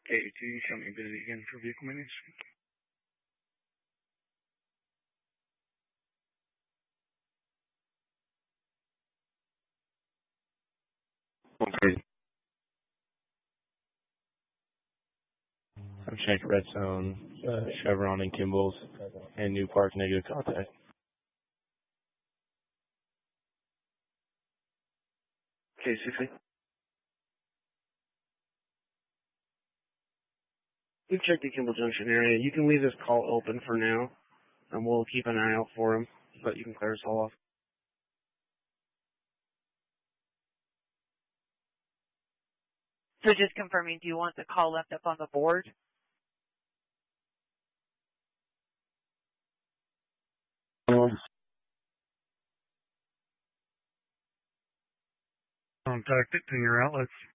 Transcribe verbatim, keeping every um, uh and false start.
K A two, show me busy again for vehicle maintenance. Okay. I'm checking Redstone, uh, Chevron, and Kimball's, and New Park negative contact. K sixty. We've checked the Kimball Junction area. You can leave this call open for now, and we'll keep an eye out for him, but you can clear us all off. So just confirming, do you want the call left up on the board? Contact it to your outlets.